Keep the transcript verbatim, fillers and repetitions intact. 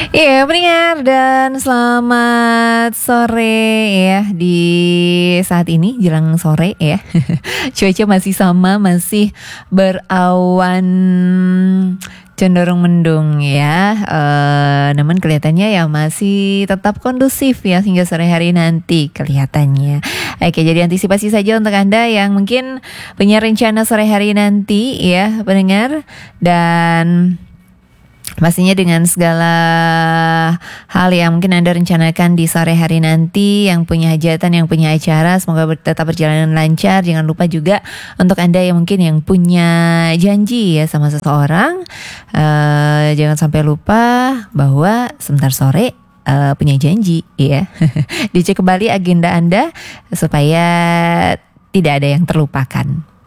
Iya, pendengar dan selamat sore ya di saat ini jelang sore ya. Cuaca masih sama, masih berawan cenderung mendung ya. Uh, namun kelihatannya ya masih tetap kondusif ya hingga sore hari nanti kelihatannya. Oke, jadi antisipasi saja untuk Anda yang mungkin punya rencana sore hari nanti ya pendengar, dan pastinya dengan segala hal yang mungkin Anda rencanakan di sore hari nanti, yang punya hajatan, yang punya acara, semoga ber- tetap berjalan lancar. Jangan lupa juga untuk Anda yang mungkin yang punya janji ya sama seseorang, uh, jangan sampai lupa bahwa sebentar sore uh, punya janji ya. Dicek kembali agenda Anda supaya tidak ada yang terlupakan.